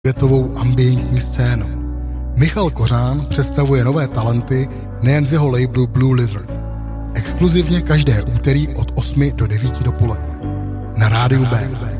světovou ambientní scénu. Michal Kořán představuje nové talenty nejen z jeho labelu Blue Lizard. Exkluzivně každé úterý od 8 do 9 dopoledne. Na rádiu B.